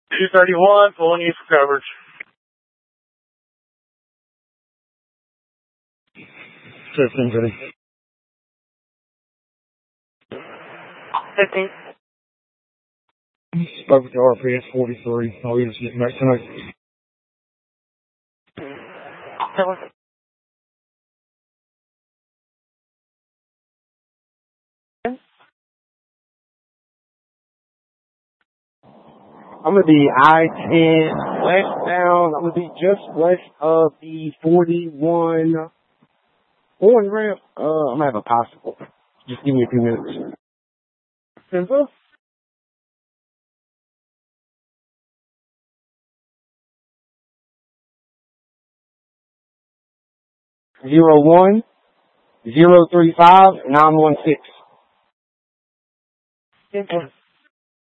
231, pulling you for coverage. 15, City. 15. Spoke with the RPS 43. All units getting back tonight. I'm going to be I-10 westbound. I'm going to be just west of the 41 on ramp. I'm going to have a possible. Just give me a few minutes. Simple. Zero 01 035 916. Simple.